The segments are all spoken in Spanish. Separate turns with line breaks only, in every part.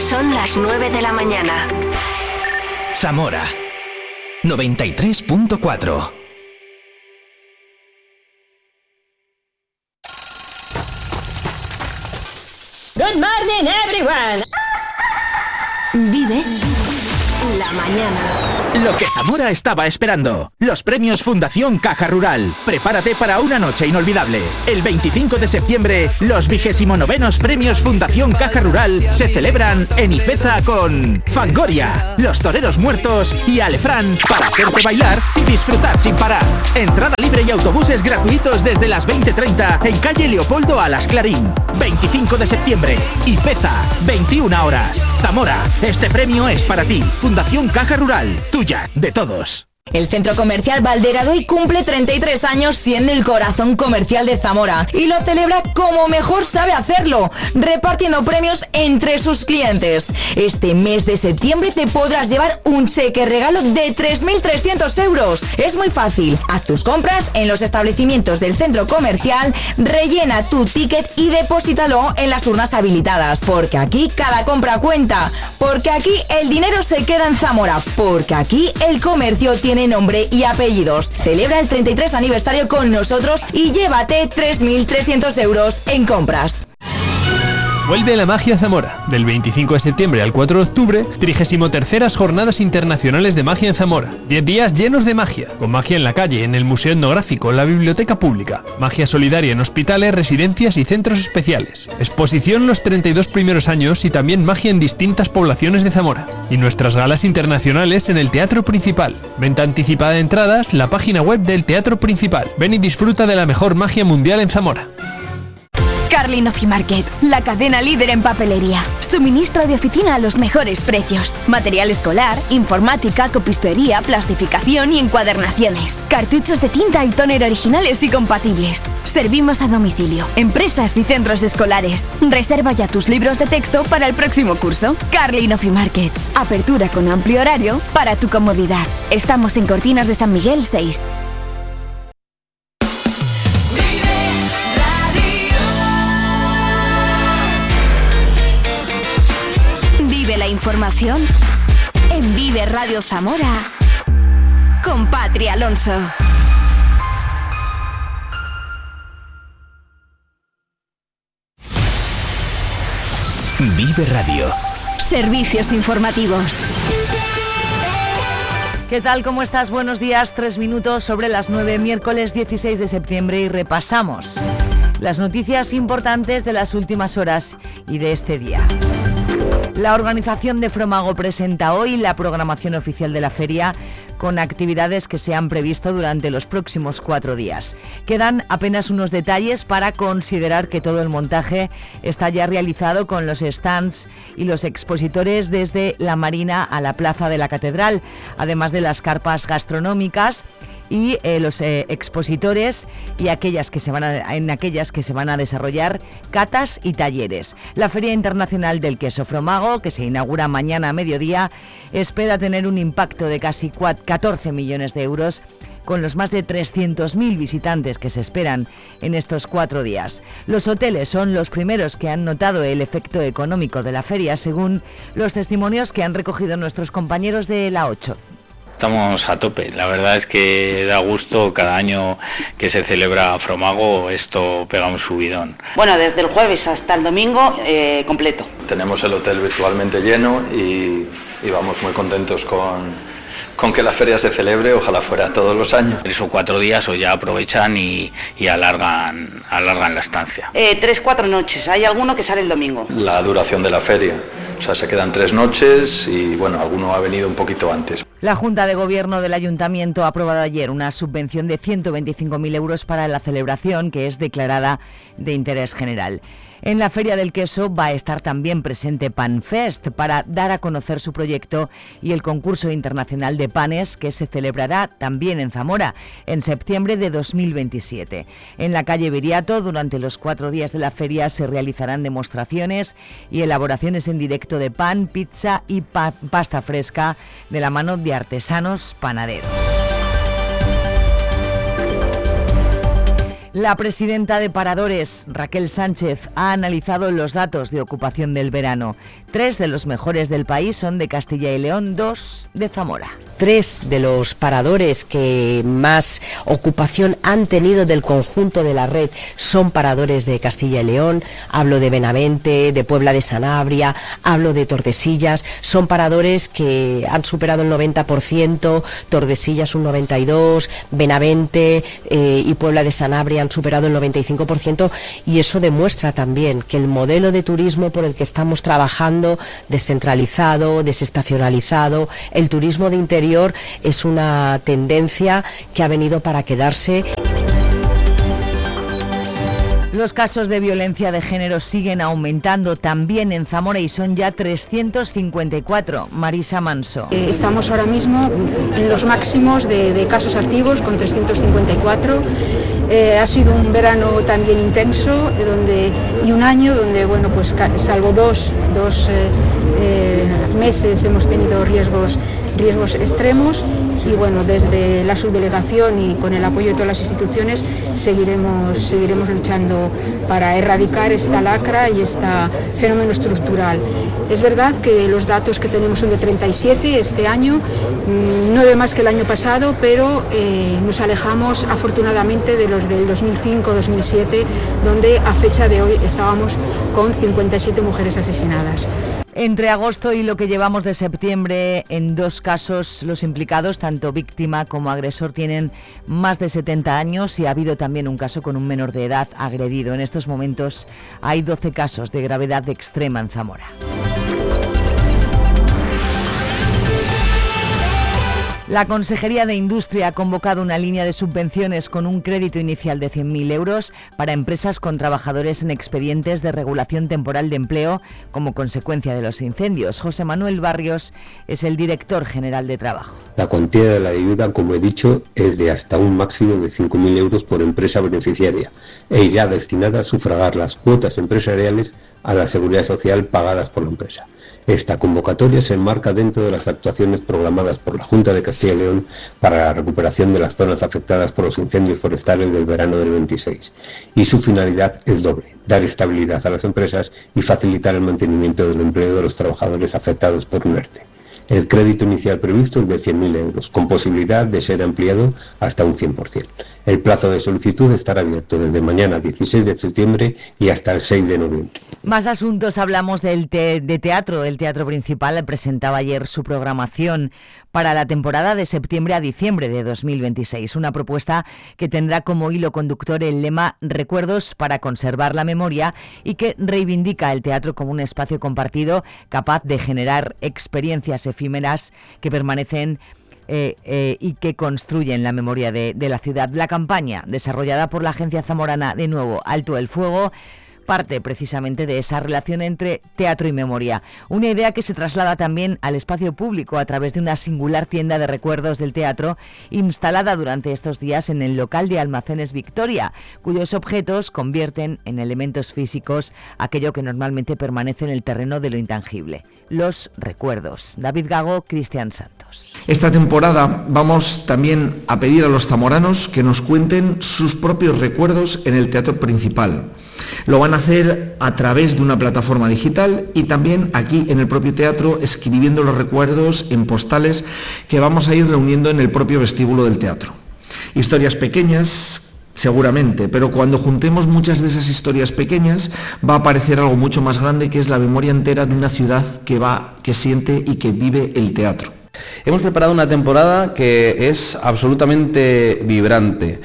Son las 9 de la mañana.
Zamora 93.4.
Good morning, everyone.
Vive la mañana.
Lo que Zamora estaba esperando. Los premios Fundación Caja Rural. Prepárate para una noche inolvidable. El 25 de septiembre, los 29º premios Fundación Caja Rural se celebran en Ifeza con Fangoria, Los Toreros Muertos y Alefrán para hacerte bailar y disfrutar sin parar. Entrada libre y autobuses gratuitos desde las 20:30 en calle Leopoldo Alas Clarín. 25 de septiembre, Ifeza, 21 horas. Zamora, este premio es para ti. Fundación Caja Rural, tuya, de todos.
El Centro Comercial Valderaduey cumple 33 años siendo el corazón comercial de Zamora y lo celebra como mejor sabe hacerlo, repartiendo premios entre sus clientes. Este mes de septiembre te podrás llevar un cheque regalo de 3.300 euros. Es muy fácil, haz tus compras en los establecimientos del centro comercial, rellena tu ticket y deposítalo en las urnas habilitadas, porque aquí cada compra cuenta, porque aquí el dinero se queda en Zamora, porque aquí el comercio tiene nombre y apellidos. Celebra el 33 aniversario con nosotros y llévate 3.300 euros en compras.
Vuelve la magia a Zamora. Del 25 de septiembre al 4 de octubre, 33º Jornadas Internacionales de Magia en Zamora. 10 días llenos de magia, con magia en la calle, en el Museo Etnográfico, la Biblioteca Pública, magia solidaria en hospitales, residencias y centros especiales. Exposición los 32 primeros años y también magia en distintas poblaciones de Zamora. Y nuestras galas internacionales en el Teatro Principal. Venta anticipada de entradas, la página web del Teatro Principal. Ven y disfruta de la mejor magia mundial en Zamora.
Carlin Office Market, la cadena líder en papelería. Suministro de oficina a los mejores precios. Material escolar, informática, copistería, plastificación y encuadernaciones. Cartuchos de tinta y tóner originales y compatibles. Servimos a domicilio, empresas y centros escolares. Reserva ya tus libros de texto para el próximo curso. Carlin Office Market. Apertura con amplio horario para tu comodidad. Estamos en Cortinas de San Miguel 6.
La información en Vive Radio Zamora con Patri Alonso.
Vive Radio.
Servicios informativos.
¿Qué tal? ¿Cómo estás? Buenos días. 3 minutos sobre las 9, miércoles 16 de septiembre y repasamos las noticias importantes de las últimas horas y de este día. La organización de Fromago presenta hoy la programación oficial de la feria con actividades que se han previsto durante los próximos 4 días. Quedan apenas unos detalles para considerar que todo el montaje está ya realizado con los stands y los expositores desde la Marina a la Plaza de la Catedral, además de las carpas gastronómicas y los expositores y en aquellas que se van a desarrollar catas y talleres. La Feria Internacional del Queso Fromago, que se inaugura mañana a mediodía, espera tener un impacto de casi 14 millones de euros con los más de 300.000 visitantes que se esperan en estos 4 días. Los hoteles son los primeros que han notado el efecto económico de la feria, según los testimonios que han recogido nuestros compañeros de La 8.
Estamos a tope, la verdad es que da gusto cada año que se celebra Fromago, esto pega un subidón.
Bueno, desde el jueves hasta el domingo completo.
Tenemos el hotel virtualmente lleno y vamos muy contentos con que la feria se celebre, ojalá fuera todos los años.
3 o 4 días o ya aprovechan y alargan la estancia.
3-4 noches, hay alguno que sale el domingo.
La duración de la feria, o sea, se quedan 3 noches y bueno, alguno ha venido un poquito antes.
La Junta de Gobierno del Ayuntamiento ha aprobado ayer una subvención de 125.000 euros para la celebración, que es declarada de interés general. En la Feria del Queso va a estar también presente PanFest para dar a conocer su proyecto y el concurso internacional de panes que se celebrará también en Zamora en septiembre de 2027. En la calle Viriato, durante los 4 días de la feria, se realizarán demostraciones y elaboraciones en directo de pan, pizza y pasta fresca de la mano de artesanos panaderos. La presidenta de Paradores, Raquel Sánchez, ha analizado los datos de ocupación del verano. 3 de los mejores del país son de Castilla y León, 2 de Zamora.
3 de los paradores que más ocupación han tenido del conjunto de la red son paradores de Castilla y León. Hablo de Benavente, de Puebla de Sanabria, hablo de Tordesillas. Son paradores que han superado el 90%, Tordesillas un 92%, Benavente y Puebla de Sanabria han superado el 95%, y eso demuestra también que el modelo de turismo por el que estamos trabajando, descentralizado, desestacionalizado, el turismo de interior, es una tendencia que ha venido para quedarse.
Los casos de violencia de género siguen aumentando también en Zamora y son ya 354. Marisa Manso.
Estamos ahora mismo en los máximos de casos activos con 354. Ha sido un verano también intenso y un año donde, bueno, pues salvo dos meses hemos tenido riesgos extremos, y bueno, desde la subdelegación y con el apoyo de todas las instituciones seguiremos luchando para erradicar esta lacra y este fenómeno estructural. Es verdad que los datos que tenemos son de 37 este año, 9 más que el año pasado, pero nos alejamos afortunadamente de los del 2005-2007, donde a fecha de hoy estábamos con 57 mujeres asesinadas.
Entre agosto y lo que llevamos de septiembre, en 2 casos los implicados, tanto víctima como agresor, tienen más de 70 años y ha habido también un caso con un menor de edad agredido. En estos momentos hay 12 casos de gravedad extrema en Zamora. La Consejería de Industria ha convocado una línea de subvenciones con un crédito inicial de 100.000 euros para empresas con trabajadores en expedientes de regulación temporal de empleo como consecuencia de los incendios. José Manuel Barrios es el director general de Trabajo.
La cuantía de la ayuda, como he dicho, es de hasta un máximo de 5.000 euros por empresa beneficiaria e irá destinada a sufragar las cuotas empresariales a la seguridad social pagadas por la empresa. Esta convocatoria se enmarca dentro de las actuaciones programadas por la Junta de Castilla y León para la recuperación de las zonas afectadas por los incendios forestales del verano del 26, y su finalidad es doble: dar estabilidad a las empresas y facilitar el mantenimiento del empleo de los trabajadores afectados por un ERTE. El crédito inicial previsto es de 100.000 euros, con posibilidad de ser ampliado hasta un 100%. El plazo de solicitud estará abierto desde mañana 16 de septiembre y hasta el 6 de noviembre.
Más asuntos, hablamos de teatro. El Teatro Principal presentaba ayer su programación para la temporada de septiembre a diciembre de 2026. Una propuesta que tendrá como hilo conductor el lema Recuerdos para conservar la memoria, y que reivindica el teatro como un espacio compartido capaz de generar experiencias efímeras que permanecen y que construyen la memoria de la ciudad. La campaña, desarrollada por la agencia zamorana de nuevo Alto el Fuego, parte precisamente de esa relación entre teatro y memoria. Una idea que se traslada también al espacio público a través de una singular tienda de recuerdos del teatro instalada durante estos días en el local de Almacenes Victoria, cuyos objetos convierten en elementos físicos aquello que normalmente permanece en el terreno de lo intangible: los recuerdos. David Gago, Cristian Santos.
Esta temporada vamos también a pedir a los zamoranos que nos cuenten sus propios recuerdos en el Teatro Principal. Lo van a hacer a través de una plataforma digital y también aquí en el propio teatro, escribiendo los recuerdos en postales que vamos a ir reuniendo en el propio vestíbulo del teatro. Historias pequeñas, seguramente, pero cuando juntemos muchas de esas historias pequeñas va a aparecer algo mucho más grande, que es la memoria entera de una ciudad que siente y que vive el teatro.
Hemos preparado una temporada que es absolutamente vibrante.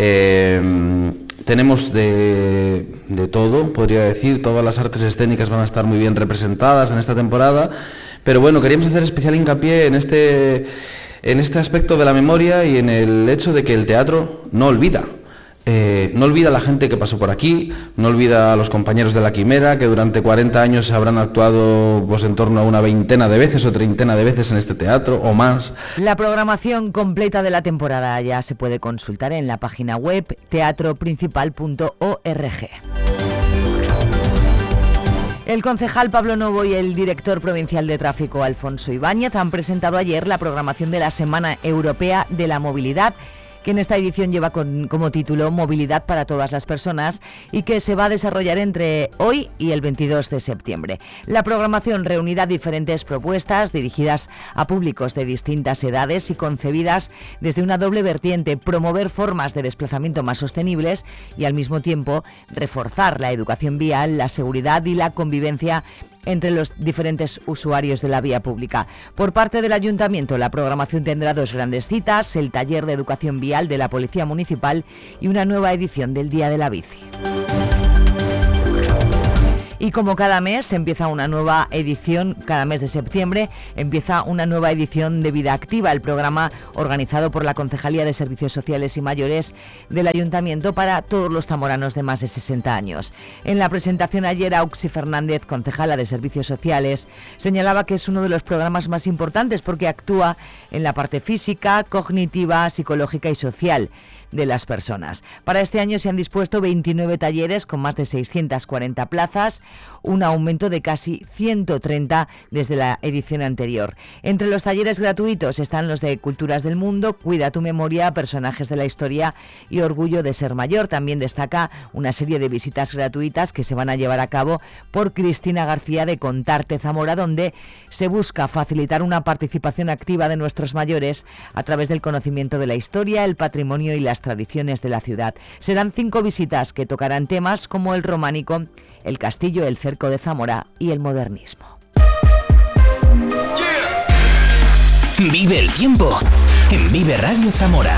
Tenemos de todo, podría decir. Todas las artes escénicas van a estar muy bien representadas en esta temporada, pero bueno, queríamos hacer especial hincapié en este aspecto de la memoria y en el hecho de que el teatro no olvida. No olvida a la gente que pasó por aquí, no olvida a los compañeros de la Quimera, que durante 40 años habrán actuado pues en torno a una veintena de veces o treintena de veces en este teatro o más.
La programación completa de la temporada ya se puede consultar en la página web teatroprincipal.org. El concejal Pablo Novo y el director provincial de tráfico Alfonso Ibáñez han presentado ayer la programación de la Semana Europea de la Movilidad, que en esta edición lleva como título Movilidad para todas las personas y que se va a desarrollar entre hoy y el 22 de septiembre. La programación reunirá diferentes propuestas dirigidas a públicos de distintas edades y concebidas desde una doble vertiente: promover formas de desplazamiento más sostenibles y al mismo tiempo reforzar la educación vial, la seguridad y la convivencia entre los diferentes usuarios de la vía pública. Por parte del Ayuntamiento, la programación tendrá 2 grandes citas: el taller de educación vial de la Policía Municipal y una nueva edición del Día de la Bici. Y como cada mes empieza una nueva edición, cada mes de septiembre empieza una nueva edición de Vida Activa, el programa organizado por la Concejalía de Servicios Sociales y Mayores del Ayuntamiento para todos los zamoranos de más de 60 años. En la presentación ayer, Auxi Fernández, concejala de Servicios Sociales, señalaba que es uno de los programas más importantes porque actúa en la parte física, cognitiva, psicológica y social de las personas. Para este año se han dispuesto 29 talleres con más de 640 plazas, un aumento de casi 130 desde la edición anterior. Entre los talleres gratuitos están los de Culturas del Mundo, Cuida tu memoria, Personajes de la historia y Orgullo de ser mayor. También destaca una serie de visitas gratuitas que se van a llevar a cabo por Cristina García de Contarte Zamora, donde se busca facilitar una participación activa de nuestros mayores a través del conocimiento de la historia, el patrimonio y las tradiciones de la ciudad. Serán 5 visitas que tocarán temas como el románico, el castillo, el cerco de Zamora y el modernismo.
Vive el tiempo en Vive Radio Zamora.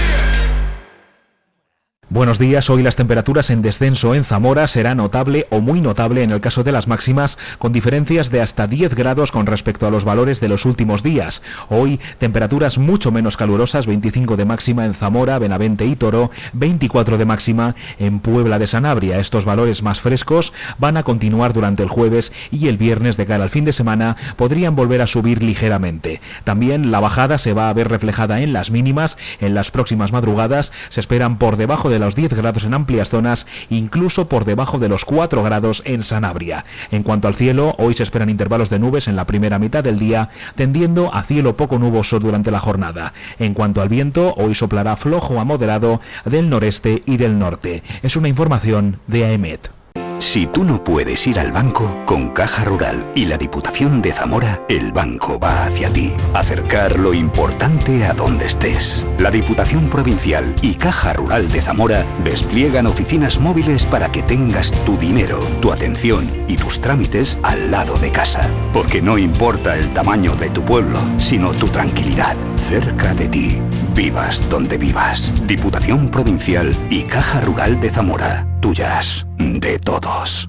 Buenos días, hoy las temperaturas en descenso en Zamora será notable o muy notable en el caso de las máximas, con diferencias de hasta 10 grados con respecto a los valores de los últimos días. Hoy temperaturas mucho menos calurosas, 25 de máxima en Zamora, Benavente y Toro, 24 de máxima en Puebla de Sanabria. Estos valores más frescos van a continuar durante el jueves y el viernes. De cara al fin de semana podrían volver a subir ligeramente. También la bajada se va a ver reflejada en las mínimas. En las próximas madrugadas se esperan por debajo de los 10 grados en amplias zonas, incluso por debajo de los 4 grados en Sanabria. En cuanto al cielo, hoy se esperan intervalos de nubes en la primera mitad del día, tendiendo a cielo poco nuboso durante la jornada. En cuanto al viento, hoy soplará flojo a moderado del noreste y del norte. Es una información de AEMET.
Si tú no puedes ir al banco, con Caja Rural y la Diputación de Zamora, el banco va hacia ti. Acercar lo importante a donde estés. La Diputación Provincial y Caja Rural de Zamora despliegan oficinas móviles para que tengas tu dinero, tu atención y tus trámites al lado de casa. Porque no importa el tamaño de tu pueblo, sino tu tranquilidad, cerca de ti. Vivas donde vivas. Diputación Provincial y Caja Rural de Zamora. Tuyas de todos.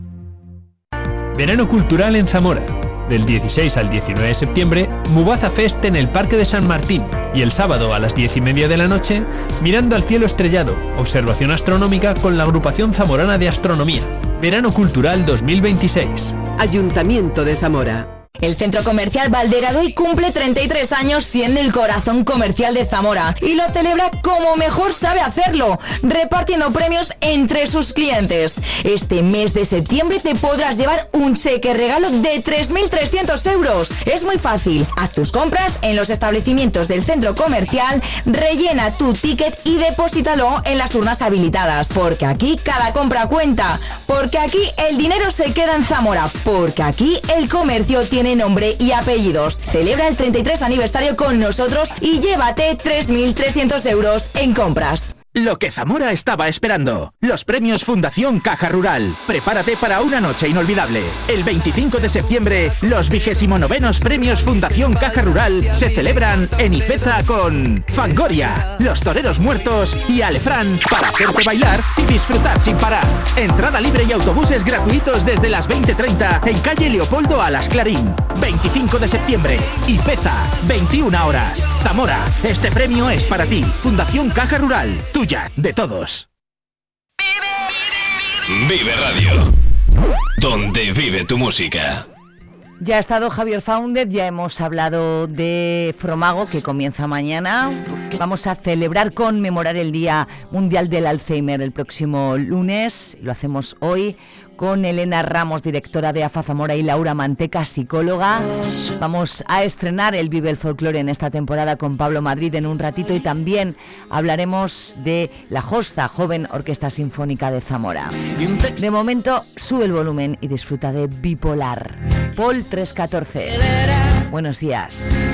Verano cultural en Zamora. Del 16 al 19 de septiembre, Mubaza Fest en el Parque de San Martín. Y el sábado a las 10:30 de la noche, Mirando al cielo estrellado, observación astronómica con la agrupación zamorana de astronomía. Verano cultural 2026.
Ayuntamiento de Zamora.
El Centro Comercial Valderadoy cumple 33 años siendo el corazón comercial de Zamora y lo celebra como mejor sabe hacerlo, repartiendo premios entre sus clientes. Este mes de septiembre te podrás llevar un cheque regalo de 3.300 euros. Es muy fácil, haz tus compras en los establecimientos del centro comercial, rellena tu ticket y depósitalo en las urnas habilitadas. Porque aquí cada compra cuenta, porque aquí el dinero se queda en Zamora, porque aquí el comercio tiene nombre y apellidos. Celebra el 33 aniversario con nosotros y llévate 3.300 euros en compras.
Lo que Zamora estaba esperando. Los premios Fundación Caja Rural. Prepárate para una noche inolvidable. El 25 de septiembre, los 29º premios Fundación Caja Rural se celebran en Ifeza con Fangoria, Los Toreros Muertos y Alefrán para hacerte bailar y disfrutar sin parar. Entrada libre y autobuses gratuitos desde las 20:30 en calle Leopoldo Alas Clarín. 25 de septiembre, Ifeza, 21 horas. Zamora, este premio es para ti. Fundación Caja Rural. Tuya, de todos.
Vive Radio, donde vive tu música.
Ya ha estado Javier Faúndez, ya hemos hablado de Fromago, que comienza mañana. Vamos a conmemorar el Día Mundial del Alzheimer el próximo lunes, lo hacemos hoy con Elena Ramos, directora de AFA Zamora, y Laura Manteca, psicóloga. Vamos a estrenar el Vive el Folclore en esta temporada con Pablo Madrid en un ratito, y también hablaremos de la Josta, Joven Orquesta Sinfónica de Zamora. De momento, sube el volumen y disfruta de Bipolar. Paul 314. Buenos días.